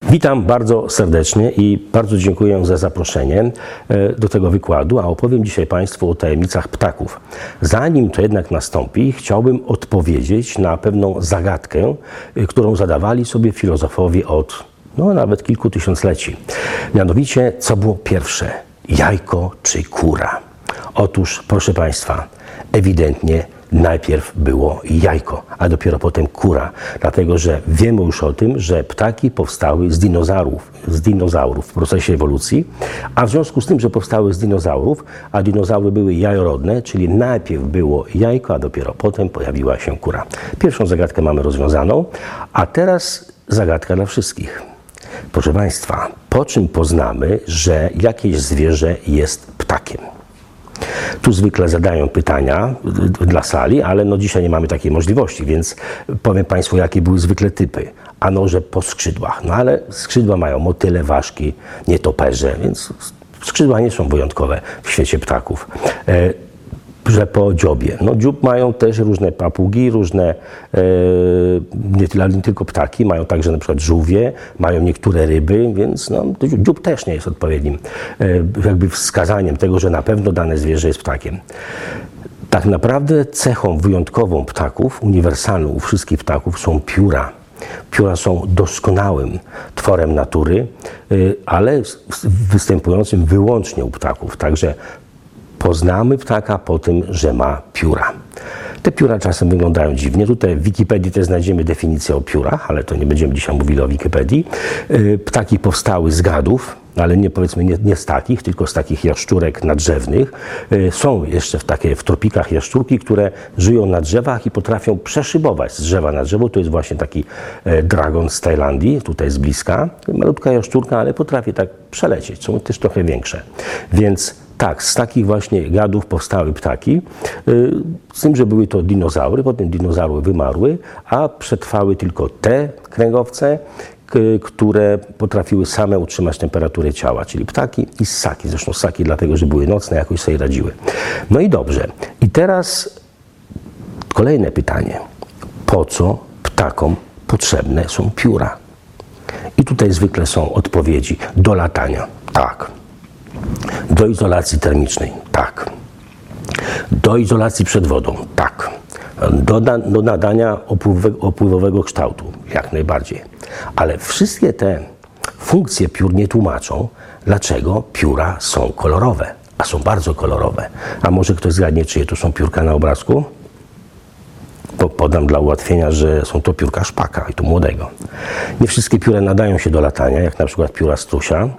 Witam bardzo serdecznie i bardzo dziękuję za zaproszenie do tego wykładu, a opowiem dzisiaj Państwu o tajemnicach ptaków. Zanim to jednak nastąpi, chciałbym odpowiedzieć na pewną zagadkę, którą zadawali sobie filozofowie od nawet kilku tysiącleci. Mianowicie, co było pierwsze? Jajko czy kura? Otóż, proszę Państwa, ewidentnie najpierw było jajko, a dopiero potem kura. Dlatego, że wiemy już o tym, że ptaki powstały z dinozaurów w procesie ewolucji, a w związku z tym, że powstały z dinozaurów, a dinozaury były jajorodne, czyli najpierw było jajko, a dopiero potem pojawiła się kura. Pierwszą zagadkę mamy rozwiązaną, a teraz zagadka dla wszystkich. Proszę Państwa, po czym poznamy, że jakieś zwierzę jest ptakiem? Tu zwykle zadają pytania dla sali, ale dzisiaj nie mamy takiej możliwości, więc powiem Państwu, jakie były zwykle typy. Ano, że po skrzydłach. Ale skrzydła mają motyle, ważki, nietoperze, więc skrzydła nie są wyjątkowe w świecie ptaków. Że po dziobie. Dziób mają też różne papugi, różne, nie tylko ptaki, mają także na przykład żółwie, mają niektóre ryby, więc dziób też nie jest odpowiednim jakby wskazaniem tego, że na pewno dane zwierzę jest ptakiem. Tak naprawdę cechą wyjątkową ptaków, uniwersalną u wszystkich ptaków są pióra. Pióra są doskonałym tworem natury, ale występującym wyłącznie u ptaków. Także poznamy ptaka po tym, że ma pióra. Te pióra czasem wyglądają dziwnie. Tutaj w Wikipedii też znajdziemy definicję o piórach, ale to nie będziemy dzisiaj mówili o Wikipedii. Ptaki powstały z gadów, ale nie z takich, tylko z takich jaszczurek nadrzewnych. Są jeszcze w tropikach jaszczurki, które żyją na drzewach i potrafią przeszybować z drzewa na drzewo. To jest właśnie taki dragon z Tajlandii, tutaj z bliska. Malutka jaszczurka, ale potrafi tak przelecieć. Są też trochę większe. Więc tak, z takich właśnie gadów powstały ptaki, z tym, że były to dinozaury, potem dinozaury wymarły, a przetrwały tylko te kręgowce, które potrafiły same utrzymać temperaturę ciała, czyli ptaki i ssaki. Zresztą ssaki dlatego, że były nocne, jakoś sobie radziły. No i dobrze. I teraz kolejne pytanie. Po co ptakom potrzebne są pióra? I tutaj zwykle są odpowiedzi. Do latania. Tak. Do izolacji termicznej. Tak. Do izolacji przed wodą. Tak. Do nadania opływowego kształtu. Jak najbardziej. Ale wszystkie te funkcje piór nie tłumaczą, dlaczego pióra są kolorowe. A są bardzo kolorowe. A może ktoś zgadnie, czyje to są piórka na obrazku? Podam dla ułatwienia, że są to piórka szpaka i to młodego. Nie wszystkie pióra nadają się do latania, jak na przykład pióra strusia.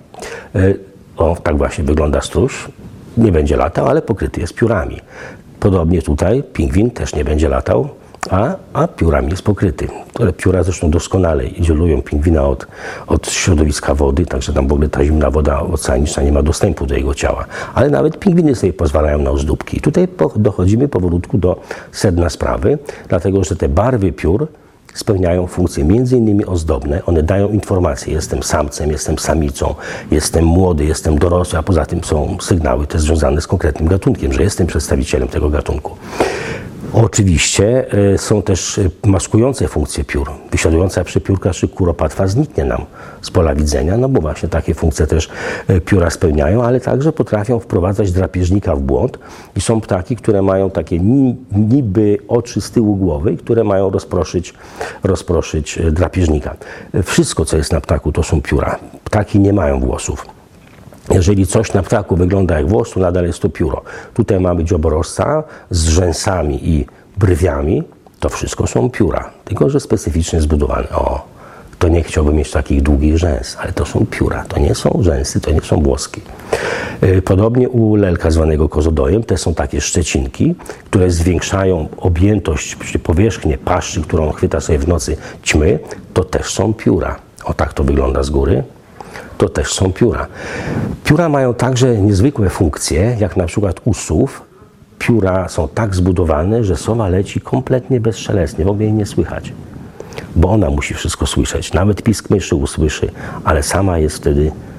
Tak właśnie wygląda struś. Nie będzie latał, ale pokryty jest piórami. Podobnie tutaj pingwin też nie będzie latał, a piórami jest pokryty. Ale pióra zresztą doskonale izolują pingwina od środowiska wody, także tam w ogóle ta zimna woda oceaniczna nie ma dostępu do jego ciała. Ale nawet pingwiny sobie pozwalają na ozdóbki. I tutaj dochodzimy powolutku do sedna sprawy, dlatego że te barwy piór spełniają funkcje między innymi ozdobne. One dają informacje, jestem samcem, jestem samicą, jestem młody, jestem dorosły, a poza tym są sygnały też związane z konkretnym gatunkiem, że jestem przedstawicielem tego gatunku. Oczywiście są też maskujące funkcje piór. Wysiadująca przepiórka czy kuropatwa zniknie nam z pola widzenia, bo właśnie takie funkcje też pióra spełniają, ale także potrafią wprowadzać drapieżnika w błąd i są ptaki, które mają takie niby oczy z tyłu głowy, które mają rozproszyć drapieżnika. Wszystko, co jest na ptaku, to są pióra. Ptaki nie mają włosów. Jeżeli coś na ptaku wygląda jak włos, to nadal jest to pióro. Tutaj mamy dzioborożca z rzęsami i brwiami. To wszystko są pióra, tylko że specyficznie zbudowane. To nie chciałbym mieć takich długich rzęs, ale to są pióra. To nie są rzęsy, to nie są włoski. Podobnie u lelka zwanego kozodojem, te są takie szczecinki, które zwiększają objętość, powierzchnię paszczy, którą chwyta sobie w nocy ćmy. To też są pióra. Tak to wygląda z góry. To też są pióra. Pióra mają także niezwykłe funkcje, jak na przykład u sów. Pióra są tak zbudowane, że sowa leci kompletnie bezszelestnie, w ogóle jej nie słychać. Bo ona musi wszystko słyszeć. Nawet pisk myszy usłyszy, ale sama jest wtedy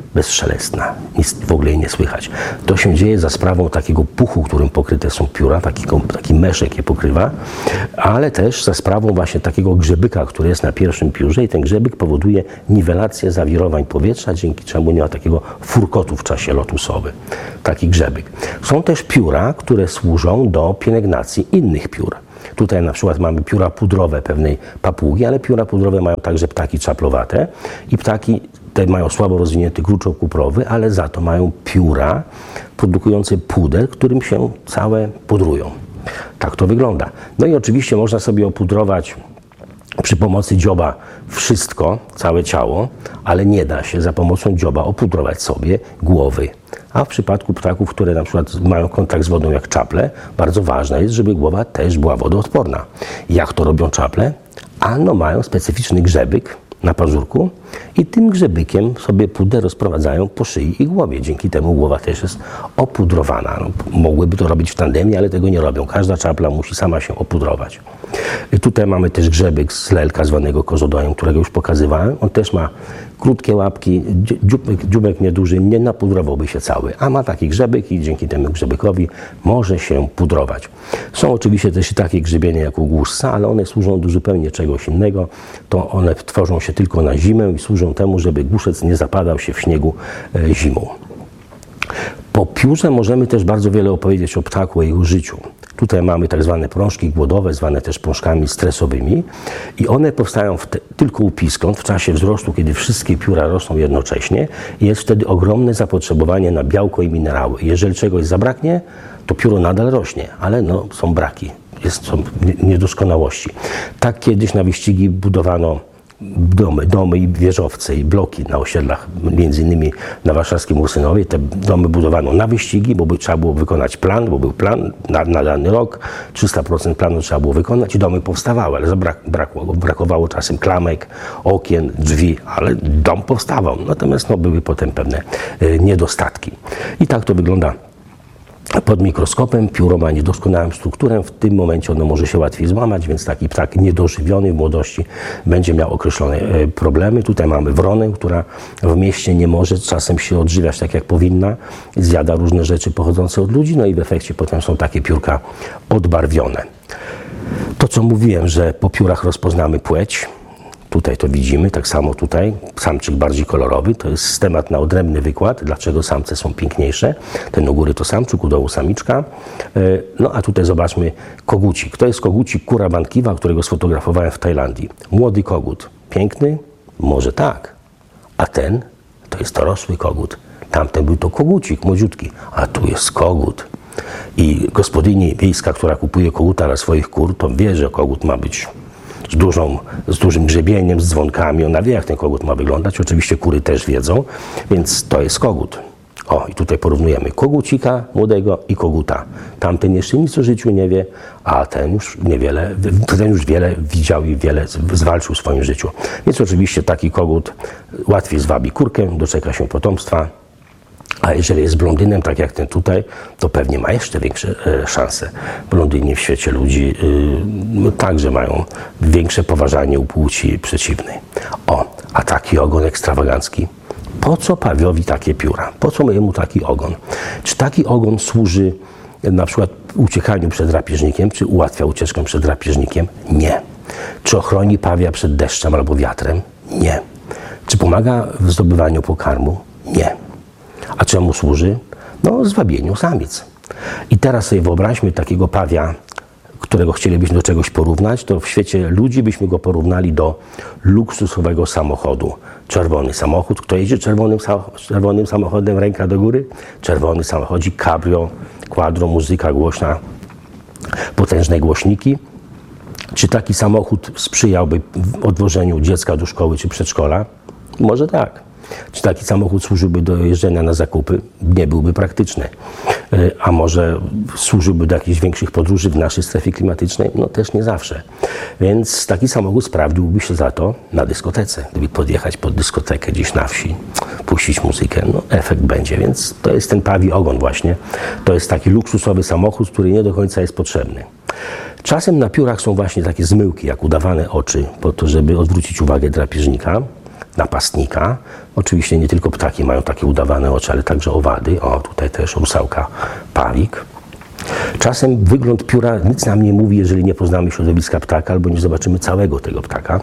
bezszelestna, nic w ogóle jej nie słychać. To się dzieje za sprawą takiego puchu, którym pokryte są pióra, taki meszek je pokrywa, ale też za sprawą właśnie takiego grzebyka, który jest na pierwszym piórze i ten grzebyk powoduje niwelację zawirowań powietrza, dzięki czemu nie ma takiego furkotu w czasie lotu sowy. Taki grzebyk. Są też pióra, które służą do pielęgnacji innych piór. Tutaj na przykład mamy pióra pudrowe pewnej papugi, ale pióra pudrowe mają także ptaki czaplowate i ptaki te mają słabo rozwinięty gruczoł kuprowy, ale za to mają pióra produkujące puder, którym się całe pudrują. Tak to wygląda. No i oczywiście można sobie opudrować przy pomocy dzioba wszystko, całe ciało, ale nie da się za pomocą dzioba opudrować sobie głowy. A w przypadku ptaków, które na przykład mają kontakt z wodą jak czaple, bardzo ważne jest, żeby głowa też była wodoodporna. Jak to robią czaple? Ano mają specyficzny grzebyk na pazurku i tym grzebykiem sobie puder rozprowadzają po szyi i głowie. Dzięki temu głowa też jest opudrowana. No, mogłyby to robić w tandemie, ale tego nie robią. Każda czapla musi sama się opudrować. I tutaj mamy też grzebyk z lelka zwanego kozodojem, którego już pokazywałem. On też ma krótkie łapki, dzióbek nieduży, nie napudrowałby się cały, a ma taki grzebyk i dzięki temu grzebykowi może się pudrować. Są oczywiście też i takie grzebienie jak u głuszca, ale one służą do zupełnie czegoś innego. To one tworzą się tylko na zimę i służą temu, żeby głuszec nie zapadał się w śniegu zimą. Po piórze możemy też bardzo wiele opowiedzieć o ptaku, o jego życiu. Tutaj mamy tak zwane prążki głodowe, zwane też prążkami stresowymi i one powstają tylko u piskląt w czasie wzrostu, kiedy wszystkie pióra rosną jednocześnie i jest wtedy ogromne zapotrzebowanie na białko i minerały. Jeżeli czegoś zabraknie, to pióro nadal rośnie, ale no, są braki, są niedoskonałości. Tak kiedyś na wyścigi budowano domy i wieżowce i bloki na osiedlach, między innymi na warszawskim Ursynowie. Te domy budowano na wyścigi, bo trzeba było wykonać plan, bo był plan na dany rok, 300% planu trzeba było wykonać i domy powstawały, ale brakowało czasem klamek, okien, drzwi, ale dom powstawał. Natomiast no, były potem pewne niedostatki. I tak to wygląda. Pod mikroskopem pióro ma niedoskonałą strukturę, w tym momencie ono może się łatwiej złamać, więc taki ptak niedożywiony w młodości będzie miał określone problemy. Tutaj mamy wronę, która w mieście nie może czasem się odżywiać tak jak powinna, zjada różne rzeczy pochodzące od ludzi, no i w efekcie potem są takie piórka odbarwione. To co mówiłem, że po piórach rozpoznamy płeć. Tutaj to widzimy, tak samo tutaj, samczyk bardziej kolorowy, to jest temat na odrębny wykład, dlaczego samce są piękniejsze. Ten u góry to samczyk, u dołu samiczka. No a tutaj zobaczmy kogucik. To jest kogucik kura bankiwa, którego sfotografowałem w Tajlandii. Młody kogut. Piękny? Może tak. A ten to jest dorosły kogut. Tamten był to kogucik, młodziutki, a tu jest kogut. I gospodyni wiejska, która kupuje koguta dla swoich kur, to wie, że kogut ma być z dużym grzebieniem, z dzwonkami. Ona wie, jak ten kogut ma wyglądać. Oczywiście kury też wiedzą, więc to jest kogut. O, i tutaj porównujemy kogucika młodego i koguta. Tamten jeszcze nic o życiu nie wie, a ten już wiele widział i wiele zwalczył w swoim życiu. Więc oczywiście taki kogut łatwiej zwabi kurkę, doczeka się potomstwa. A jeżeli jest blondynem, tak jak ten tutaj, to pewnie ma jeszcze większe szanse. Blondyni w świecie ludzi także mają większe poważanie u płci przeciwnej. O, a taki ogon ekstrawagancki. Po co pawiowi takie pióra? Po co jemu taki ogon? Czy taki ogon służy na przykład uciekaniu przed drapieżnikiem, czy ułatwia ucieczkę przed drapieżnikiem? Nie. Czy ochroni pawia przed deszczem albo wiatrem? Nie. Czy pomaga w zdobywaniu pokarmu? Nie. A czemu służy? No, zwabieniu samic. I teraz sobie wyobraźmy takiego pawia, którego chcielibyśmy do czegoś porównać, to w świecie ludzi byśmy go porównali do luksusowego samochodu. Czerwony samochód. Kto jeździ czerwonym samochodem, ręka do góry? Czerwony samochodzik, cabrio, quadro, muzyka głośna, potężne głośniki. Czy taki samochód sprzyjałby odwożeniu dziecka do szkoły czy przedszkola? Może tak. Czy taki samochód służyłby do jeżdżenia na zakupy? Nie byłby praktyczny. A może służyłby do jakichś większych podróży w naszej strefie klimatycznej? No też nie zawsze. Więc taki samochód sprawdziłby się za to na dyskotece. Gdyby podjechać pod dyskotekę gdzieś na wsi, puścić muzykę, no efekt będzie. Więc to jest ten pawi ogon właśnie. To jest taki luksusowy samochód, który nie do końca jest potrzebny. Czasem na piórach są właśnie takie zmyłki, jak udawane oczy, po to, żeby odwrócić uwagę drapieżnika. napastnika. Oczywiście nie tylko ptaki mają takie udawane oczy, ale także owady. O, tutaj też rusałka pawik. Czasem wygląd pióra nic nam nie mówi, jeżeli nie poznamy środowiska ptaka albo nie zobaczymy całego tego ptaka.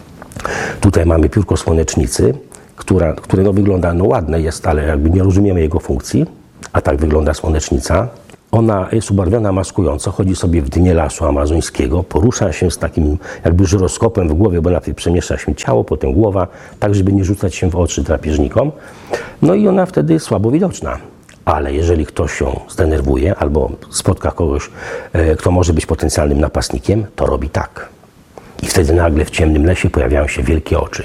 Tutaj mamy piórko słonecznicy, które no wygląda, no ładne jest, ale jakby nie rozumiemy jego funkcji, a tak wygląda słonecznica. Ona jest ubarwiona maskująco, chodzi sobie w dnie lasu amazońskiego, porusza się z takim jakby żyroskopem w głowie, bo najpierw przemieszcza się ciało, potem głowa, tak żeby nie rzucać się w oczy drapieżnikom. No i ona wtedy jest słabo widoczna. Ale jeżeli ktoś się zdenerwuje albo spotka kogoś, kto może być potencjalnym napastnikiem, to robi tak. I wtedy nagle w ciemnym lesie pojawiają się wielkie oczy.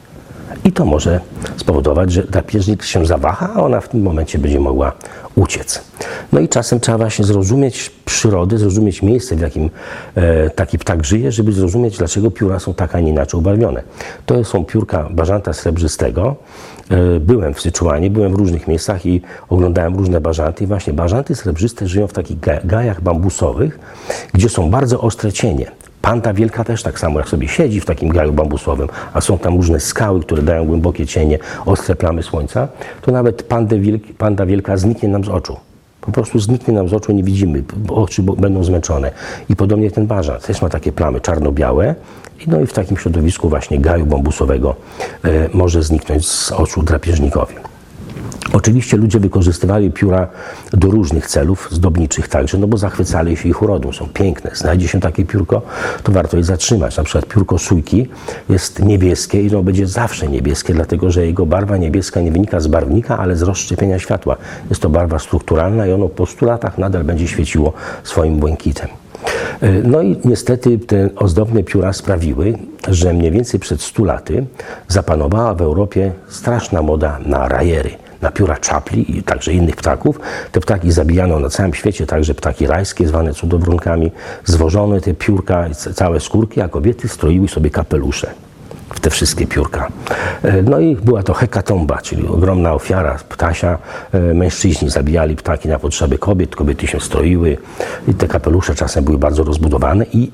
I to może spowodować, że drapieżnik się zawaha, a ona w tym momencie będzie mogła uciec. No i czasem trzeba właśnie zrozumieć przyrodę, zrozumieć miejsce, w jakim taki ptak żyje, żeby zrozumieć, dlaczego pióra są tak, a nie inaczej ubarwione. To są piórka bażanta srebrzystego. Byłem w Syczuanie, byłem w różnych miejscach i oglądałem różne bażanty. I właśnie bażanty srebrzyste żyją w takich gajach bambusowych, gdzie są bardzo ostre cienie. Panda wielka też tak samo, jak sobie siedzi w takim gaju bambusowym, a są tam różne skały, które dają głębokie cienie, ostre plamy słońca, to nawet panda wielka zniknie nam z oczu. Po prostu zniknie nam z oczu, nie widzimy, oczy będą zmęczone. I podobnie ten bażant też ma takie plamy czarno-białe. No i w takim środowisku właśnie gaju bambusowego może zniknąć z oczu drapieżnikowi. Oczywiście ludzie wykorzystywali pióra do różnych celów, zdobniczych także, no bo zachwycali się ich urodą, są piękne. Znajdzie się takie piórko, to warto je zatrzymać. Na przykład piórko sójki jest niebieskie i ono będzie zawsze niebieskie, dlatego że jego barwa niebieska nie wynika z barwnika, ale z rozszczepienia światła. Jest to barwa strukturalna i ono po 100 latach nadal będzie świeciło swoim błękitem. No i niestety te ozdobne pióra sprawiły, że mniej więcej przed 100 laty zapanowała w Europie straszna moda na rajery, na pióra czapli i także innych ptaków. Te ptaki zabijano na całym świecie, także ptaki rajskie, zwane cudowronkami. Zwożono te piórka, całe skórki, a kobiety stroiły sobie kapelusze w te wszystkie piórka. No i była to hekatomba, czyli ogromna ofiara ptasia. Mężczyźni zabijali ptaki na potrzeby kobiet, kobiety się stroiły i te kapelusze czasem były bardzo rozbudowane i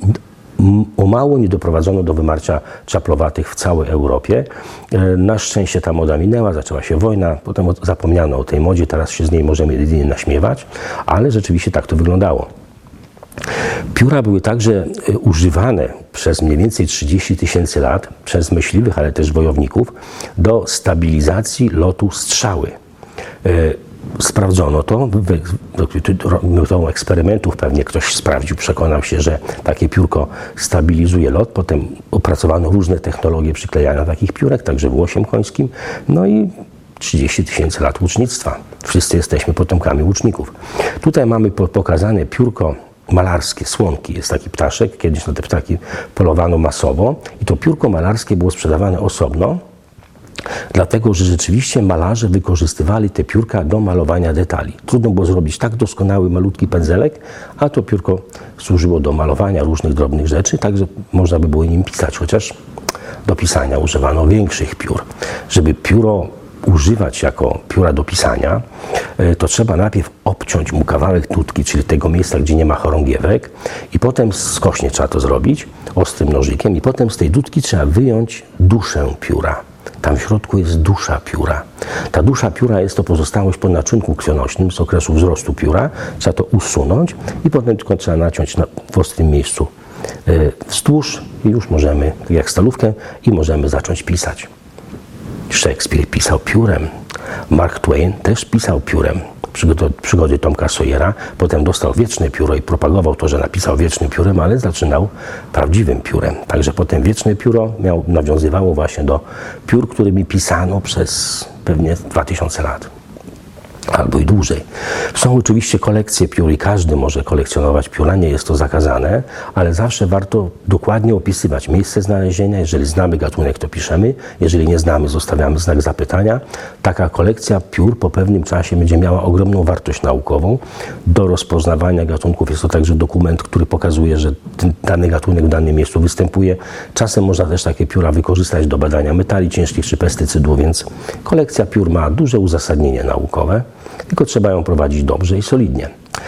o mało nie doprowadzono do wymarcia czaplowatych w całej Europie. Na szczęście ta moda minęła, zaczęła się wojna, potem zapomniano o tej modzie, teraz się z niej możemy jedynie naśmiewać, ale rzeczywiście tak to wyglądało. Pióra były także używane przez mniej więcej 30 000 lat przez myśliwych, ale też wojowników do stabilizacji lotu strzały. Sprawdzono to, metodą eksperymentów pewnie ktoś sprawdził, przekonał się, że takie piórko stabilizuje lot. Potem opracowano różne technologie przyklejania takich piórek, także włosiem końskim. No i 30 000 lat łucznictwa. Wszyscy jesteśmy potomkami łuczników. Tutaj mamy pokazane piórko malarskie, słonki. Jest taki ptaszek, kiedyś na te ptaki polowano masowo i to piórko malarskie było sprzedawane osobno, dlatego że rzeczywiście malarze wykorzystywali te piórka do malowania detali. Trudno było zrobić tak doskonały, malutki pędzelek, a to piórko służyło do malowania różnych drobnych rzeczy, także można by było nim pisać, chociaż do pisania używano większych piór. Żeby pióro używać jako pióra do pisania, to trzeba najpierw obciąć mu kawałek tutki, czyli tego miejsca, gdzie nie ma chorągiewek, i potem skośnie trzeba to zrobić ostrym nożykiem i potem z tej dudki trzeba wyjąć duszę pióra. Tam w środku jest dusza pióra. Ta dusza pióra jest to pozostałość po naczynku krwionośnym z okresu wzrostu pióra. Trzeba to usunąć i potem tylko trzeba naciąć w ostrym miejscu wzdłuż i już możemy, tak jak stalówkę, i możemy zacząć pisać. Szekspir pisał piórem. Mark Twain też pisał piórem. Przygody Tomka Sawyera. Potem dostał wieczne pióro i propagował to, że napisał wiecznym piórem, ale zaczynał prawdziwym piórem. Także potem wieczne pióro nawiązywało właśnie do piór, którymi pisano przez pewnie 2000 lat. Albo i dłużej. Są oczywiście kolekcje piór i każdy może kolekcjonować pióra, nie jest to zakazane, ale zawsze warto dokładnie opisywać miejsce znalezienia. Jeżeli znamy gatunek, to piszemy, jeżeli nie znamy, zostawiamy znak zapytania. Taka kolekcja piór po pewnym czasie będzie miała ogromną wartość naukową. Do rozpoznawania gatunków jest to także dokument, który pokazuje, że ten dany gatunek w danym miejscu występuje. Czasem można też takie pióra wykorzystać do badania metali ciężkich czy pestycydów, więc kolekcja piór ma duże uzasadnienie naukowe. Tylko trzeba ją prowadzić dobrze i solidnie.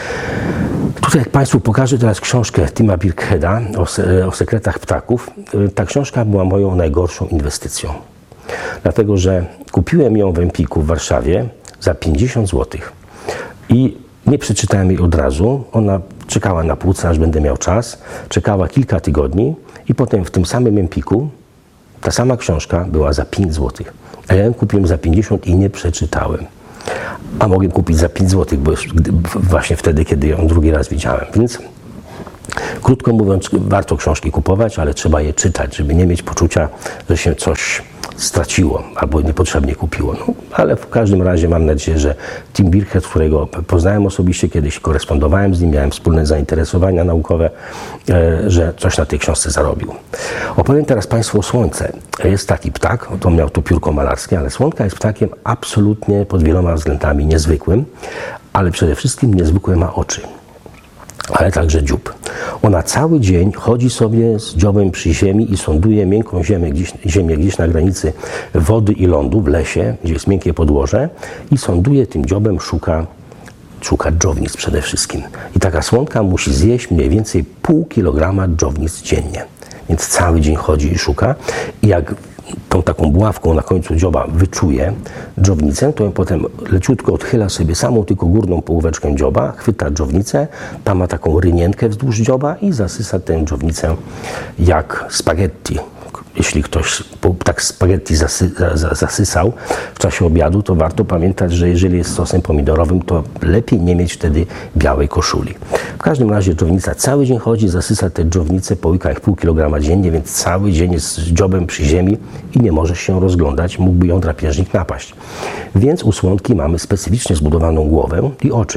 Tutaj jak Państwu pokażę teraz książkę Tima Birkheada o sekretach ptaków. Ta książka była moją najgorszą inwestycją. Dlatego, że kupiłem ją w Empiku w Warszawie za 50 zł. I nie przeczytałem jej od razu. Ona czekała na półce, aż będę miał czas. Czekała kilka tygodni i potem w tym samym Empiku ta sama książka była za 5 zł. A ja ją kupiłem za 50 i nie przeczytałem. A mogłem kupić za 5 zł, bo właśnie wtedy, kiedy ją drugi raz widziałem. Więc krótko mówiąc, warto książki kupować, ale trzeba je czytać, żeby nie mieć poczucia, że się coś straciło albo niepotrzebnie kupiło. No, ale w każdym razie mam nadzieję, że Tim Birkett, którego poznałem osobiście, kiedyś korespondowałem z nim, miałem wspólne zainteresowania naukowe, że coś na tej książce zarobił. Opowiem teraz Państwu o Słonce. Jest taki ptak, to miał to piórko malarskie, ale Słonka jest ptakiem absolutnie pod wieloma względami niezwykłym, ale przede wszystkim niezwykłe ma oczy, ale także dziób. Ona cały dzień chodzi sobie z dziobem przy ziemi i sonduje miękką ziemię gdzieś na granicy wody i lądu, w lesie, gdzie jest miękkie podłoże i sonduje tym dziobem, szuka dżownic przede wszystkim. I taka słonka musi zjeść mniej więcej pół kilograma dżownic dziennie. Więc cały dzień chodzi i szuka i jak tą taką buławką na końcu dzioba wyczuje dżownicę, to ją potem leciutko odchyla sobie samą tylko górną połóweczkę dzioba, chwyta dżownicę, tam ma taką rynienkę wzdłuż dzioba i zasysa tę dżownicę jak spaghetti. Jeśli ktoś tak spaghetti zasysał w czasie obiadu, to warto pamiętać, że jeżeli jest sosem pomidorowym, to lepiej nie mieć wtedy białej koszuli. W każdym razie dżownica cały dzień chodzi, zasysa te dżownice, połyka ich pół kilograma dziennie, więc cały dzień jest z dziobem przy ziemi i nie może się rozglądać, mógłby ją drapieżnik napaść. Więc u słonki mamy specyficznie zbudowaną głowę i oczy.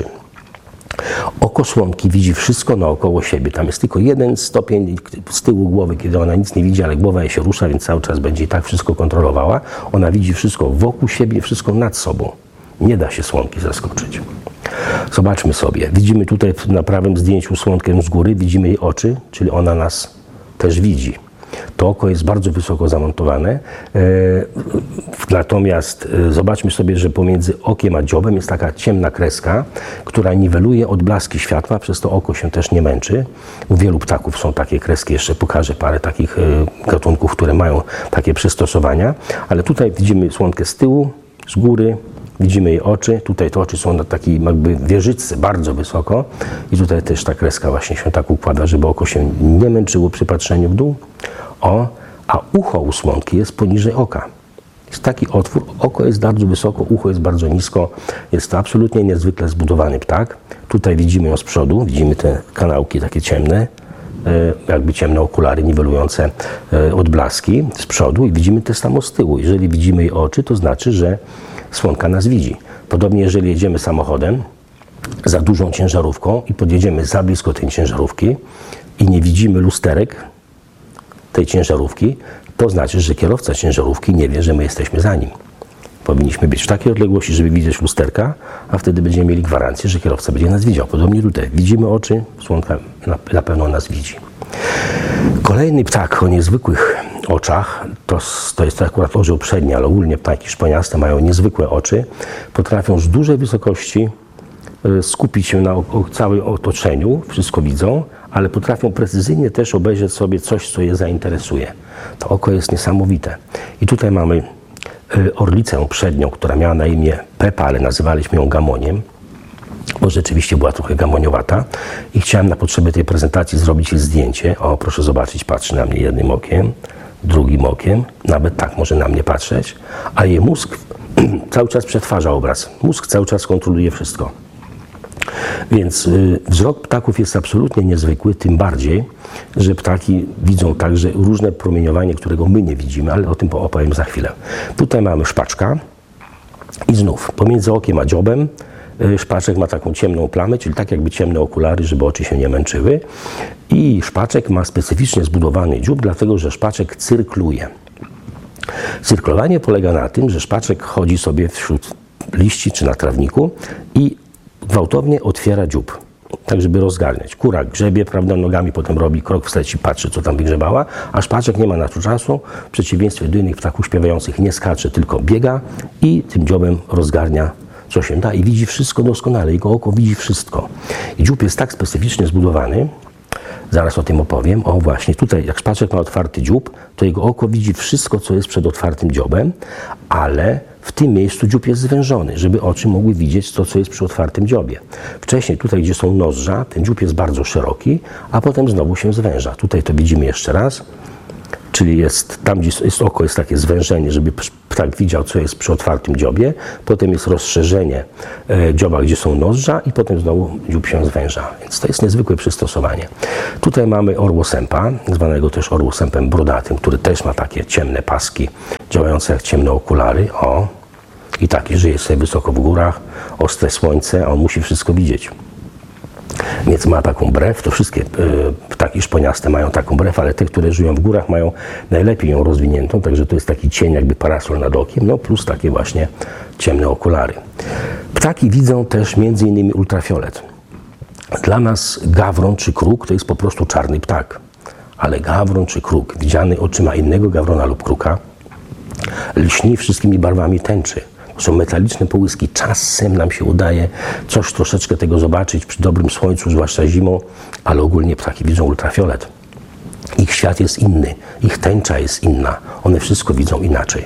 Oko słonki widzi wszystko naokoło siebie. Tam jest tylko jeden stopień z tyłu głowy, kiedy ona nic nie widzi, ale głowa jej się rusza, więc cały czas będzie i tak wszystko kontrolowała. Ona widzi wszystko wokół siebie, wszystko nad sobą. Nie da się słonki zaskoczyć. Zobaczmy sobie. Widzimy tutaj na prawym zdjęciu słonkę z góry, widzimy jej oczy, czyli ona nas też widzi. To oko jest bardzo wysoko zamontowane, natomiast zobaczmy sobie, że pomiędzy okiem a dziobem jest taka ciemna kreska, która niweluje odblaski światła, przez to oko się też nie męczy. U wielu ptaków są takie kreski, jeszcze pokażę parę takich gatunków, które mają takie przystosowania, ale tutaj widzimy słonkę z tyłu, z góry, widzimy jej oczy, tutaj te oczy są na takiej jakby wieżyczce bardzo wysoko i tutaj też ta kreska właśnie się tak układa, żeby oko się nie męczyło przy patrzeniu w dół. A ucho u słonki jest poniżej oka. Jest taki otwór, oko jest bardzo wysoko, ucho jest bardzo nisko. Jest to absolutnie niezwykle zbudowany ptak. Tutaj widzimy ją z przodu, widzimy te kanałki takie ciemne, jakby ciemne okulary niwelujące odblaski z przodu i widzimy to samo z tyłu. Jeżeli widzimy jej oczy, to znaczy, że słonka nas widzi. Podobnie jeżeli jedziemy samochodem za dużą ciężarówką i podjedziemy za blisko tej ciężarówki i nie widzimy lusterek tej ciężarówki, to znaczy, że kierowca ciężarówki nie wie, że my jesteśmy za nim. Powinniśmy być w takiej odległości, żeby widzieć lusterka, a wtedy będziemy mieli gwarancję, że kierowca będzie nas widział. Podobnie tutaj widzimy oczy, słonka na pewno nas widzi. Kolejny ptak o niezwykłych oczach, to jest akurat orzeł przedni, ale ogólnie ptaki szponiaste mają niezwykłe oczy. Potrafią z dużej wysokości skupić się na całym otoczeniu, wszystko widzą, ale potrafią precyzyjnie też obejrzeć sobie coś, co je zainteresuje. To oko jest niesamowite. I tutaj mamy orlicę przednią, która miała na imię Pepa, ale nazywaliśmy ją gamoniem, bo rzeczywiście była trochę gamoniowata i chciałem na potrzeby tej prezentacji zrobić jej zdjęcie. O, proszę zobaczyć, patrzy na mnie jednym okiem, drugim okiem, nawet tak może na mnie patrzeć, a jej mózg cały czas przetwarza obraz. Mózg cały czas kontroluje wszystko. Więc wzrok ptaków jest absolutnie niezwykły, tym bardziej, że ptaki widzą także różne promieniowanie, którego my nie widzimy, ale o tym opowiem za chwilę. Tutaj mamy szpaczka i znów pomiędzy okiem a dziobem szpaczek ma taką ciemną plamę, czyli tak jakby ciemne okulary, żeby oczy się nie męczyły. I szpaczek ma specyficznie zbudowany dziób, dlatego że szpaczek cyrkluje. Cyrklowanie polega na tym, że szpaczek chodzi sobie wśród liści czy na trawniku i gwałtownie otwiera dziób, tak żeby rozgarniać. Kura grzebie, prawda, nogami, potem robi krok wstecz i patrzy, co tam wygrzebała, a szpaczek nie ma na to czasu. W przeciwieństwie do innych ptaków śpiewających nie skacze, tylko biega i tym dziobem rozgarnia, co się da i widzi wszystko doskonale. Jego oko widzi wszystko. I dziób jest tak specyficznie zbudowany, Zaraz o tym opowiem. O właśnie, tutaj jak szpaczek ma otwarty dziób, to jego oko widzi wszystko, co jest przed otwartym dziobem, ale w tym miejscu dziób jest zwężony, żeby oczy mogły widzieć to, co jest przy otwartym dziobie. Wcześniej tutaj, gdzie są nozdrza, ten dziób jest bardzo szeroki, a potem znowu się zwęża. Tutaj to widzimy jeszcze raz. Czyli tam, gdzie jest oko, jest takie zwężenie, żeby ptak widział, co jest przy otwartym dziobie. Potem jest rozszerzenie dzioba, gdzie są nozdrza i potem znowu dziób się zwęża. Więc to jest niezwykłe przystosowanie. Tutaj mamy orłosępa, zwanego też orłosępem brodatym, który też ma takie ciemne paski, działające jak ciemne okulary. O, i taki żyje sobie wysoko w górach, ostre słońce, a on musi wszystko widzieć. Więc ma taką brew, to wszystkie ptaki szponiaste mają taką brew, ale te, które żyją w górach, mają najlepiej ją rozwiniętą, także to jest taki cień, jakby parasol nad okiem, no plus takie właśnie ciemne okulary. Ptaki widzą też m.in. ultrafiolet. Dla nas gawron czy kruk to jest po prostu czarny ptak, ale gawron czy kruk widziany oczyma innego gawrona lub kruka lśni wszystkimi barwami tęczy. To są metaliczne połyski. Czasem nam się udaje coś troszeczkę tego zobaczyć przy dobrym słońcu, zwłaszcza zimą, ale ogólnie ptaki widzą ultrafiolet. Ich świat jest inny, ich tęcza jest inna. One wszystko widzą inaczej.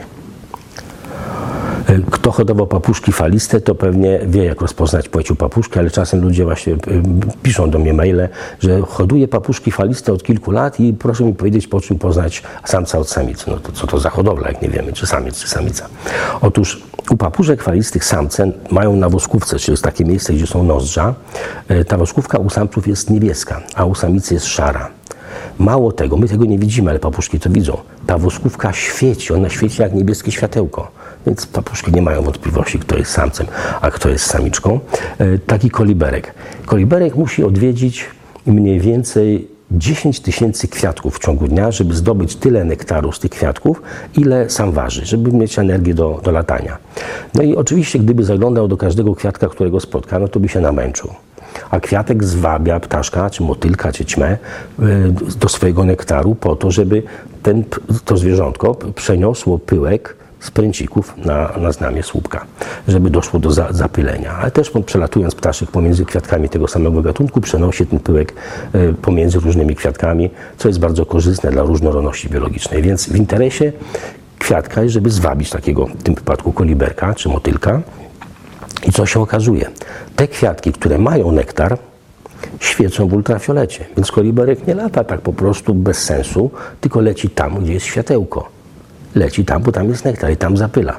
Kto hodował papuszki faliste, to pewnie wie, jak rozpoznać płeć u papuszki, ale czasem ludzie właśnie piszą do mnie maile, że hoduję papuszki faliste od kilku lat i proszę mi powiedzieć, po czym poznać samca od samicy. No to co to za hodowla, jak nie wiemy, czy samiec, czy samica. Otóż u papuszek falistych samce mają na woskówce, czyli jest takie miejsce, gdzie są nozdrza. Ta woskówka u samców jest niebieska, a u samicy jest szara. Mało tego, my tego nie widzimy, ale papuszki to widzą. Ta woskówka świeci, ona świeci jak niebieskie światełko. Więc papuszki nie mają wątpliwości, kto jest samcem, a kto jest samiczką. Taki koliberek. Koliberek musi odwiedzić mniej więcej 10 000 kwiatków w ciągu dnia, żeby zdobyć tyle nektaru z tych kwiatków, ile sam waży, żeby mieć energię do latania. No i oczywiście, gdyby zaglądał do każdego kwiatka, którego spotka, no to by się namęczył. A kwiatek zwabia ptaszka, czy motylka, czy ćmę do swojego nektaru po to, żeby to zwierzątko przeniosło pyłek z pręcików na znamie słupka, żeby doszło do zapylenia. Ale też przelatując ptaszek pomiędzy kwiatkami tego samego gatunku, przenosi ten pyłek pomiędzy różnymi kwiatkami, co jest bardzo korzystne dla różnorodności biologicznej. Więc w interesie kwiatka jest, żeby zwabić takiego, w tym przypadku koliberka czy motylka. I co się okazuje? Te kwiatki, które mają nektar, świecą w ultrafiolecie. Więc koliberek nie lata tak po prostu bez sensu, tylko leci tam, gdzie jest światełko. Leci tam, bo tam jest nektar i tam zapyla.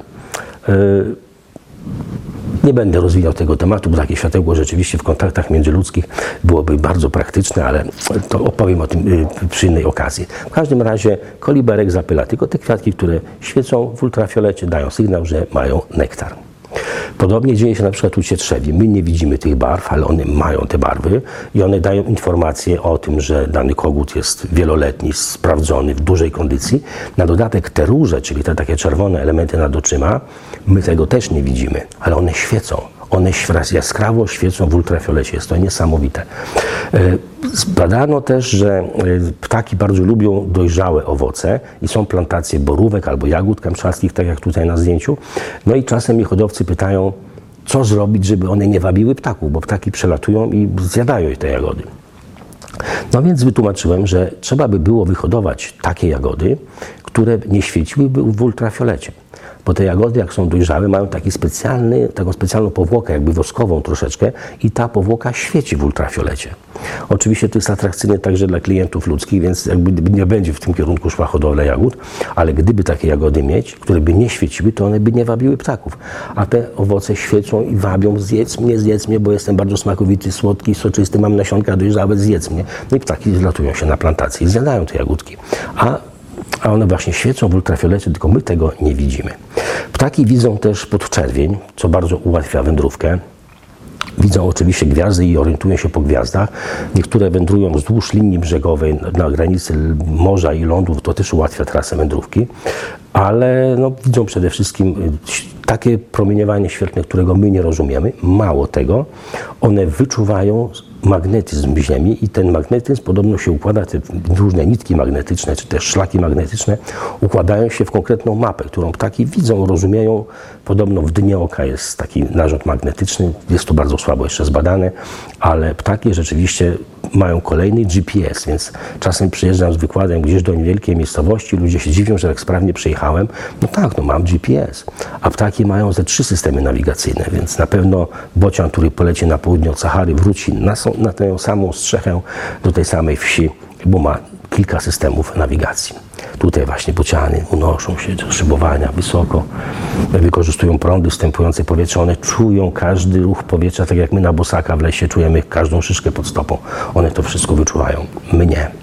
Nie będę rozwijał tego tematu, bo takie światełko rzeczywiście w kontaktach międzyludzkich byłoby bardzo praktyczne, ale to opowiem o tym przy innej okazji. W każdym razie koliberek zapyla tylko te kwiatki, które świecą w ultrafiolecie, dają sygnał, że mają nektar. Podobnie dzieje się na przykład u cietrzewi. My nie widzimy tych barw, ale one mają te barwy i one dają informację o tym, że dany kogut jest wieloletni, sprawdzony, w dużej kondycji. Na dodatek te róże, czyli te takie czerwone elementy nad oczyma, my tego też nie widzimy, ale one świecą. One jaskrawo świecą w ultrafiolecie. Jest to niesamowite. Zbadano też, że ptaki bardzo lubią dojrzałe owoce i są plantacje borówek albo jagód kamczackich, tak jak tutaj na zdjęciu. No i czasem ich hodowcy pytają, co zrobić, żeby one nie wabiły ptaków, bo ptaki przelatują i zjadają te jagody. No więc wytłumaczyłem, że trzeba by było wyhodować takie jagody, które nie świeciłyby w ultrafiolecie. Bo te jagody, jak są dojrzałe, mają taką specjalną powłokę, jakby woskową troszeczkę i ta powłoka świeci w ultrafiolecie. Oczywiście to jest atrakcyjne także dla klientów ludzkich, więc jakby nie będzie w tym kierunku szła hodowla jagód, ale gdyby takie jagody mieć, które by nie świeciły, to one by nie wabiły ptaków. A te owoce świecą i wabią, zjedz mnie, bo jestem bardzo smakowity, słodki, soczysty, mam nasionka dojrzałe, zjedz mnie. No i ptaki zlatują się na plantację i zjadają te jagódki. A one właśnie świecą w ultrafiolecie, tylko my tego nie widzimy. Ptaki widzą też podczerwień, co bardzo ułatwia wędrówkę. Widzą oczywiście gwiazdy i orientują się po gwiazdach. Niektóre wędrują wzdłuż linii brzegowej na granicy morza i lądów, to też ułatwia trasę wędrówki. Ale widzą przede wszystkim takie promieniowanie świetlne, którego my nie rozumiemy. Mało tego, one wyczuwają magnetyzm Ziemi i ten magnetyzm podobno się układa, te różne nitki magnetyczne, czy też szlaki magnetyczne układają się w konkretną mapę, którą ptaki widzą, rozumieją. Podobno w dnie oka jest taki narząd magnetyczny, jest to bardzo słabo jeszcze zbadane, ale ptaki rzeczywiście mają kolejny GPS, więc czasem przyjeżdżam z wykładem gdzieś do niewielkiej miejscowości, ludzie się dziwią, że tak sprawnie przyjechałem. No tak, no mam GPS. A ptaki mają ze 3 systemy nawigacyjne, więc na pewno bocian, który poleci na południe od Sahary, wróci na tę samą strzechę do tej samej wsi, bo ma kilka systemów nawigacji. Tutaj właśnie bociany unoszą się do szybowania wysoko, wykorzystują prądy wstępujące w powietrze, one czują każdy ruch powietrza, tak jak my na bosaka w lesie czujemy każdą szyszkę pod stopą. One to wszystko wyczuwają, my nie.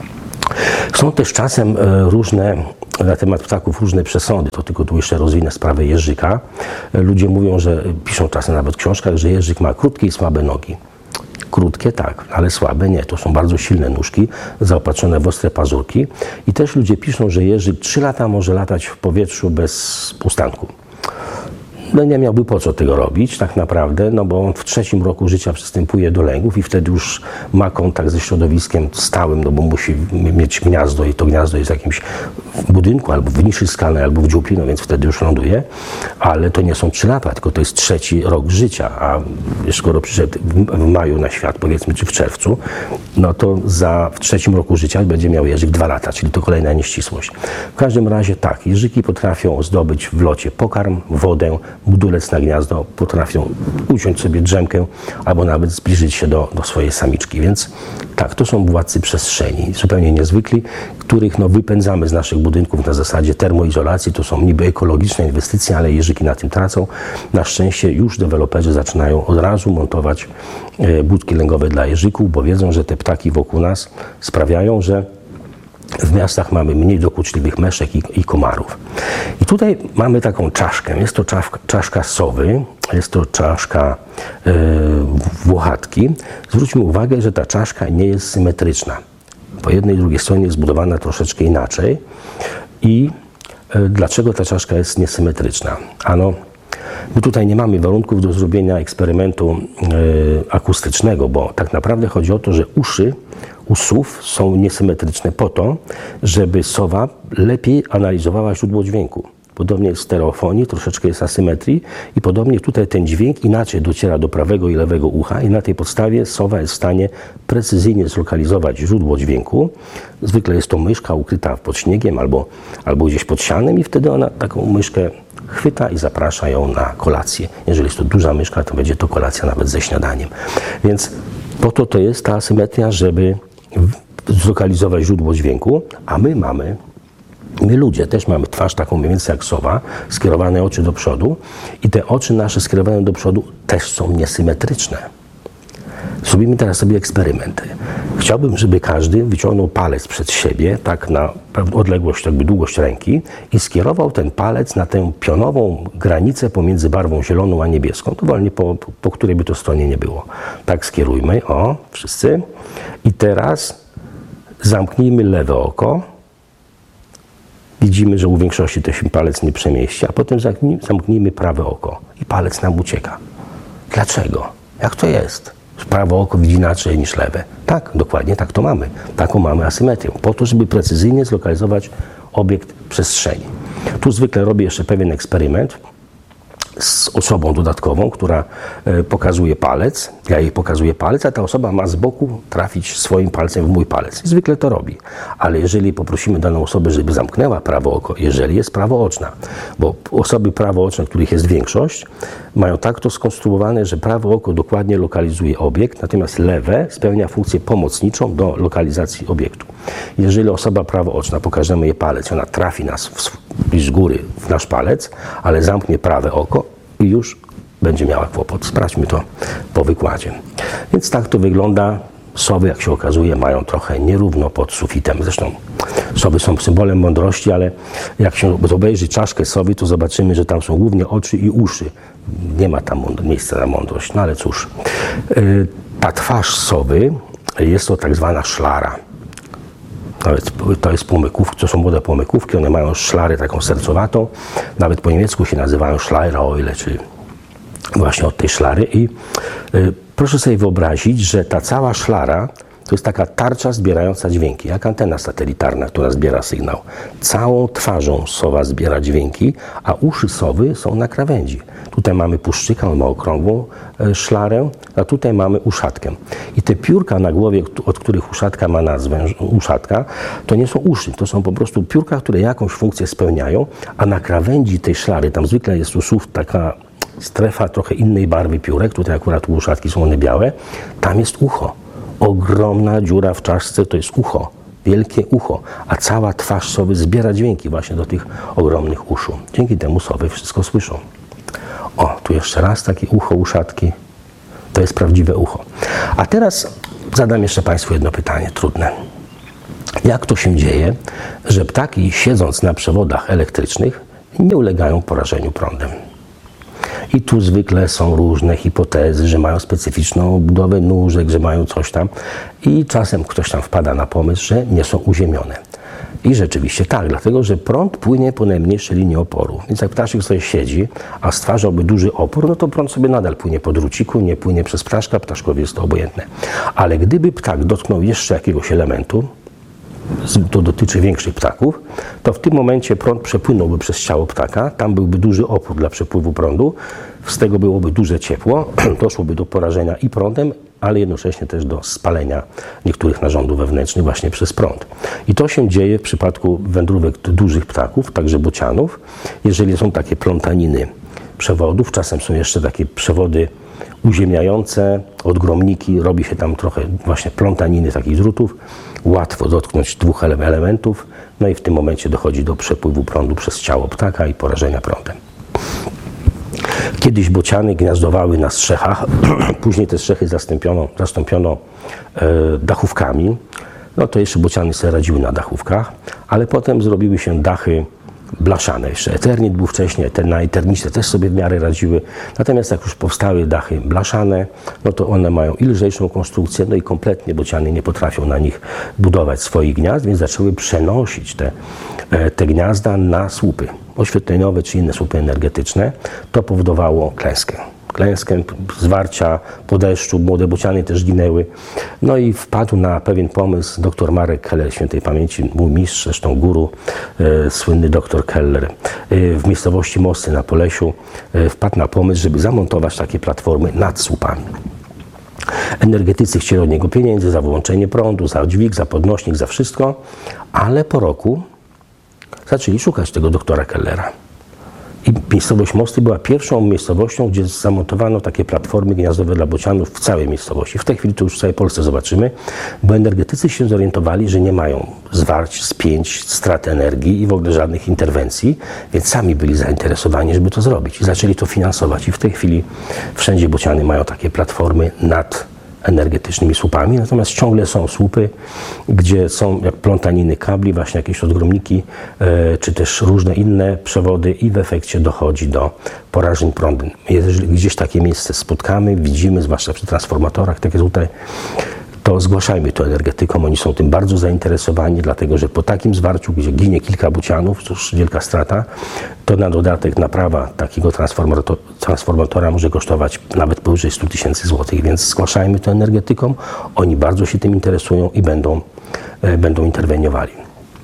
Są też czasem różne, na temat ptaków różne przesądy, to tylko tu jeszcze rozwinę sprawę jeżyka. Ludzie mówią, że piszą czasem nawet w książkach, że jeżyk ma krótkie i słabe nogi. Krótkie tak, ale słabe nie. To są bardzo silne nóżki, zaopatrzone w ostre pazurki. I też ludzie piszą, że jeżyk 3 lata może latać w powietrzu bez ustanku. No nie miałby po co tego robić tak naprawdę, no bo on w 3. roku życia przystępuje do lęgów i wtedy już ma kontakt ze środowiskiem stałym, no bo musi mieć gniazdo i to gniazdo jest w jakimś budynku, albo w niszy skalnej, albo w dziupli, no więc wtedy już ląduje, ale to nie są 3 lata, tylko to jest 3. rok życia, a skoro przyszedł w maju na świat, powiedzmy, czy w czerwcu, no to w 3. roku życia będzie miał jeżyk 2 lata, czyli to kolejna nieścisłość. W każdym razie tak, jeżyki potrafią zdobyć w locie pokarm, wodę, budulec na gniazdo, potrafią uciąć sobie drzemkę albo nawet zbliżyć się do swojej samiczki, więc tak, to są władcy przestrzeni, zupełnie niezwykli, których wypędzamy z naszych budynków na zasadzie termoizolacji. To są niby ekologiczne inwestycje, ale jeżyki na tym tracą. Na szczęście już deweloperzy zaczynają od razu montować budki lęgowe dla jeżyków, bo wiedzą, że te ptaki wokół nas sprawiają, że w miastach mamy mniej dokuczliwych myszek i komarów. I tutaj mamy taką czaszkę. Jest to czaszka sowy, jest to czaszka włochatki. Zwróćmy uwagę, że ta czaszka nie jest symetryczna. Po jednej i drugiej stronie jest zbudowana troszeczkę inaczej. I dlaczego ta czaszka jest niesymetryczna? Ano, my tutaj nie mamy warunków do zrobienia eksperymentu akustycznego, bo tak naprawdę chodzi o to, że uszy u sów są niesymetryczne po to, żeby sowa lepiej analizowała źródło dźwięku. Podobnie jest w stereofonii, troszeczkę jest asymetrii i podobnie tutaj ten dźwięk inaczej dociera do prawego i lewego ucha i na tej podstawie sowa jest w stanie precyzyjnie zlokalizować źródło dźwięku. Zwykle jest to myszka ukryta pod śniegiem albo gdzieś pod sianem i wtedy ona taką myszkę chwyta i zaprasza ją na kolację. Jeżeli jest to duża myszka, to będzie to kolacja nawet ze śniadaniem. Więc po to jest ta asymetria, żeby zlokalizować źródło dźwięku, a my ludzie też mamy twarz taką mniej więcej jak sowa, skierowane oczy do przodu i te oczy nasze skierowane do przodu też są niesymetryczne. Zrobimy teraz sobie eksperymenty. Chciałbym, żeby każdy wyciągnął palec przed siebie, tak na odległość, jakby długość ręki i skierował ten palec na tę pionową granicę pomiędzy barwą zieloną a niebieską, dowolnie po której by to stronie nie było. Tak skierujmy, wszyscy. I teraz zamknijmy lewe oko. Widzimy, że u większości to się palec nie przemieści, a potem zamknijmy prawe oko i palec nam ucieka. Dlaczego? Jak to jest? Prawe oko widzi inaczej niż lewe. Tak, dokładnie tak to mamy. Taką mamy asymetrię. Po to, żeby precyzyjnie zlokalizować obiekt przestrzeni. Tu zwykle robię jeszcze pewien eksperyment z osobą dodatkową, która pokazuje palec. Ja jej pokazuję palec, a ta osoba ma z boku trafić swoim palcem w mój palec. I zwykle to robi. Ale jeżeli poprosimy daną osobę, żeby zamknęła prawe oko, jeżeli jest prawooczna, bo osoby prawooczne, których jest większość, mają tak to skonstruowane, że prawe oko dokładnie lokalizuje obiekt, natomiast lewe spełnia funkcję pomocniczą do lokalizacji obiektu. Jeżeli osoba prawooczna, pokażemy jej palec, ona trafi nas z góry w nasz palec, ale zamknie prawe oko i już będzie miała kłopot. Sprawdźmy to po wykładzie. Więc tak to wygląda. Sowy, jak się okazuje, mają trochę nierówno pod sufitem. Zresztą sowy są symbolem mądrości, ale jak się obejrzy czaszkę sowy, to zobaczymy, że tam są głównie oczy i uszy. Nie ma tam miejsca na mądrość, no ale cóż. Ta twarz sowy jest to tak zwana szlara. Nawet to jest płomykówki, to są młode płomykówki, one mają szlarę taką sercowatą. Nawet po niemiecku się nazywają Schleierhäule, czyli właśnie od tej szlary. I proszę sobie wyobrazić, że ta cała szlara To jest taka tarcza zbierająca dźwięki, jak antena satelitarna, która zbiera sygnał. Całą twarzą sowa zbiera dźwięki, a uszy sowy są na krawędzi. Tutaj mamy puszczyka, on ma okrągłą szlarę, a tutaj mamy uszatkę. I te piórka na głowie, od których uszatka ma nazwę uszatka, to nie są uszy, to są po prostu piórka, które jakąś funkcję spełniają, a na krawędzi tej szlary, tam zwykle jest u słów taka strefa trochę innej barwy piórek, tutaj akurat u uszatki są one białe, tam jest ucho. Ogromna dziura w czaszce to jest ucho, wielkie ucho, a cała twarz sowy zbiera dźwięki właśnie do tych ogromnych uszu. Dzięki temu sowy wszystko słyszą. O, tu jeszcze raz takie ucho uszatki. To jest prawdziwe ucho. A teraz zadam jeszcze Państwu jedno pytanie trudne. Jak to się dzieje, że ptaki, siedząc na przewodach elektrycznych, nie ulegają porażeniu prądem? I tu zwykle są różne hipotezy, że mają specyficzną budowę nóżek, że mają coś tam. I czasem ktoś tam wpada na pomysł, że nie są uziemione. I rzeczywiście tak, dlatego że prąd płynie po najmniejszej linii oporu. Więc jak ptaszek sobie siedzi, a stwarzałby duży opór, no to prąd sobie nadal płynie po druciku, nie płynie przez ptaszka, ptaszkowi jest to obojętne. Ale gdyby ptak dotknął jeszcze jakiegoś elementu, to dotyczy większych ptaków, to w tym momencie prąd przepłynąłby przez ciało ptaka, tam byłby duży opór dla przepływu prądu, z tego byłoby duże ciepło, doszłoby do porażenia i prądem, ale jednocześnie też do spalenia niektórych narządów wewnętrznych właśnie przez prąd. I to się dzieje w przypadku wędrówek dużych ptaków, także bocianów, jeżeli są takie plątaniny przewodów, czasem są jeszcze takie przewody uziemiające, odgromniki, robi się tam trochę właśnie plątaniny takich drutów, łatwo dotknąć dwóch elementów, no i w tym momencie dochodzi do przepływu prądu przez ciało ptaka i porażenia prądem. Kiedyś bociany gniazdowały na strzechach, później te strzechy zastąpiono dachówkami. No to jeszcze bociany sobie radziły na dachówkach, ale potem zrobiły się dachy blaszane. Jeszcze Eternit był wcześniej, na Eternicie też sobie w miarę radziły. Natomiast jak już powstały dachy blaszane, no to one mają i lżejszą konstrukcję, no i kompletnie bociany nie potrafią na nich budować swoich gniazd, więc zaczęły przenosić te gniazda na słupy oświetleniowe czy inne słupy energetyczne. To powodowało klęskę zwarcia po deszczu, młode bociany też ginęły. No i wpadł na pewien pomysł dr Marek Keller, świętej pamięci, mój mistrz, zresztą guru, słynny dr Keller, w miejscowości Mosty na Polesiu, wpadł na pomysł, żeby zamontować takie platformy nad słupami. Energetycy chcieli od niego pieniędzy za wyłączenie prądu, za dźwig, za podnośnik, za wszystko, ale po roku zaczęli szukać tego doktora Kellera. I miejscowość Mosty była pierwszą miejscowością, gdzie zamontowano takie platformy gniazdowe dla bocianów w całej miejscowości. W tej chwili to już w całej Polsce zobaczymy, bo energetycy się zorientowali, że nie mają zwarć, spięć, strat energii i w ogóle żadnych interwencji, więc sami byli zainteresowani, żeby to zrobić i zaczęli to finansować. I w tej chwili wszędzie bociany mają takie platformy nad energetycznymi słupami, natomiast ciągle są słupy, gdzie są jak plątaniny kabli, właśnie jakieś odgromniki, czy też różne inne przewody i w efekcie dochodzi do porażeń prądem. Jeżeli gdzieś takie miejsce spotkamy, widzimy, zwłaszcza przy transformatorach, takie tutaj, to zgłaszajmy to energetykom, oni są tym bardzo zainteresowani, dlatego że po takim zwarciu, gdzie ginie kilka bocianów, cóż, wielka strata, to na dodatek naprawa takiego transformatora może kosztować nawet powyżej 100 000 złotych, więc zgłaszajmy to energetykom, oni bardzo się tym interesują i będą interweniowali.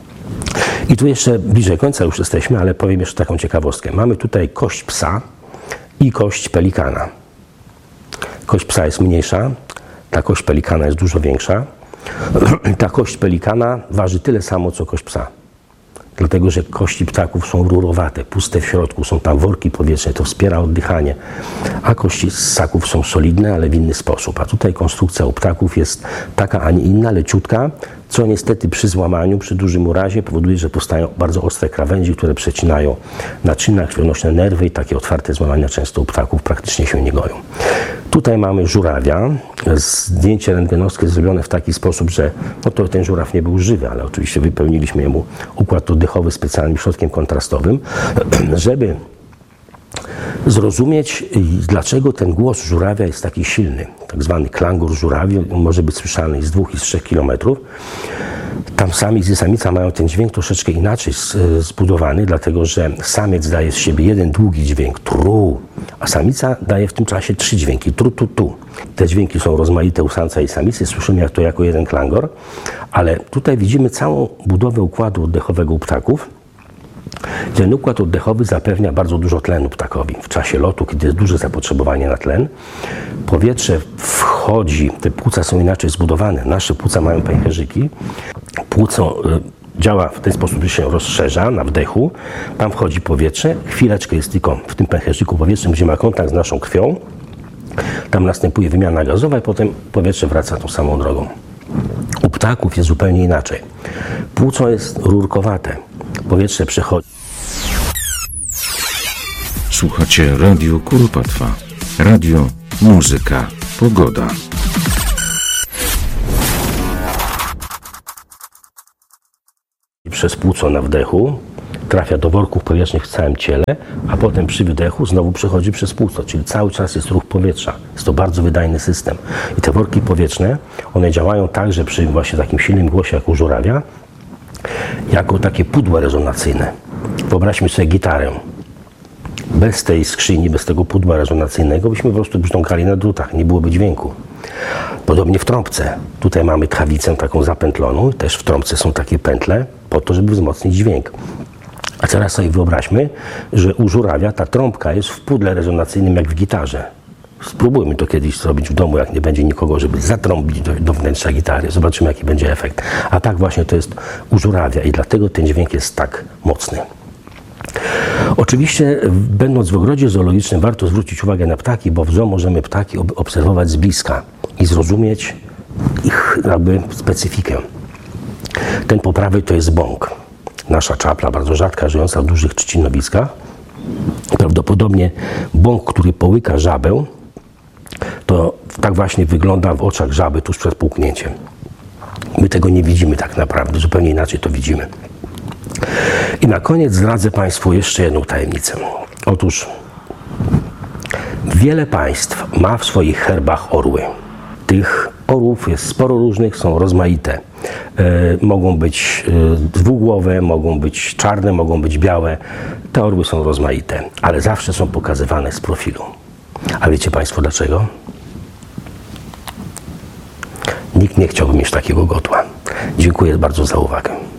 I tu jeszcze bliżej końca już jesteśmy, ale powiem jeszcze taką ciekawostkę. Mamy tutaj kość psa i kość pelikana. Kość psa jest mniejsza, ta kość pelikana jest dużo większa. Ta kość pelikana waży tyle samo, co kość psa. Dlatego, że kości ptaków są rurowate, puste w środku, są tam worki powietrzne, to wspiera oddychanie. A kości ssaków są solidne, ale w inny sposób. A tutaj konstrukcja u ptaków jest taka, a nie inna, leciutka, co niestety przy złamaniu, przy dużym urazie powoduje, że powstają bardzo ostre krawędzi, które przecinają naczynia krwionośne, nerwy i takie otwarte złamania często u ptaków praktycznie się nie goją. Tutaj mamy żurawia. Zdjęcie rentgenowskie zrobione w taki sposób, że no to ten żuraw nie był żywy, ale oczywiście wypełniliśmy mu układ oddechowy specjalnym środkiem kontrastowym, żeby zrozumieć, dlaczego ten głos żurawia jest taki silny. Tak zwany klangur żurawi może być słyszalny z 2 i z 3 kilometrów. Tam samiec i samica mają ten dźwięk troszeczkę inaczej zbudowany, dlatego że samiec daje z siebie jeden długi dźwięk, tru, a samica daje w tym czasie 3 dźwięki, tru, tu, tu. Te dźwięki są rozmaite u samca i samicy, słyszymy to jako jeden klangor, ale tutaj widzimy całą budowę układu oddechowego u ptaków. Ten układ oddechowy zapewnia bardzo dużo tlenu ptakowi. W czasie lotu, kiedy jest duże zapotrzebowanie na tlen, powietrze wchodzi, te płuca są inaczej zbudowane. Nasze płuca mają pęcherzyki. Płuco działa w ten sposób, że się rozszerza na wdechu. Tam wchodzi powietrze. Chwileczkę jest tylko w tym pęcherzyku powietrzem, gdzie ma kontakt z naszą krwią. Tam następuje wymiana gazowa i potem powietrze wraca tą samą drogą. U ptaków jest zupełnie inaczej. Płuco jest rurkowate. Powietrze przechodzi. Słuchacie Radio Kuropatwa. Radio, muzyka, pogoda. Przez płuco na wdechu trafia do worków powietrznych w całym ciele, a potem przy wydechu znowu przechodzi przez płuco, czyli cały czas jest ruch powietrza. Jest to bardzo wydajny system. I te worki powietrzne, one działają tak, że przy właśnie takim silnym głosie jak u żurawia, jako takie pudło rezonacyjne. Wyobraźmy sobie gitarę. Bez tej skrzyni, bez tego pudła rezonacyjnego byśmy po prostu brzdąkali na drutach, nie byłoby dźwięku. Podobnie w trąbce. Tutaj mamy tchawicę taką zapętloną, też w trąbce są takie pętle po to, żeby wzmocnić dźwięk. A teraz sobie wyobraźmy, że u żurawia ta trąbka jest w pudle rezonacyjnym jak w gitarze. Spróbujmy to kiedyś zrobić w domu, jak nie będzie nikogo, żeby zatrąbić do wnętrza gitary. Zobaczymy, jaki będzie efekt. A tak właśnie to jest u żurawia i dlatego ten dźwięk jest tak mocny. Oczywiście, będąc w ogrodzie zoologicznym, warto zwrócić uwagę na ptaki, bo w zoo możemy ptaki obserwować z bliska i zrozumieć ich jakby specyfikę. Ten po prawej to jest bąk. Nasza czapla, bardzo rzadka, żyjąca w dużych trzcinowiskach. Prawdopodobnie bąk, który połyka żabę, to tak właśnie wygląda w oczach żaby tuż przed połknięciem. My tego nie widzimy tak naprawdę, zupełnie inaczej to widzimy. I na koniec zdradzę Państwu jeszcze jedną tajemnicę. Otóż wiele państw ma w swoich herbach orły. Tych orłów jest sporo różnych, są rozmaite. Mogą być dwugłowe, mogą być czarne, mogą być białe. Te orły są rozmaite, ale zawsze są pokazywane z profilu. A wiecie Państwo dlaczego? Nikt nie chciałby mieć takiego godła. Dziękuję bardzo za uwagę.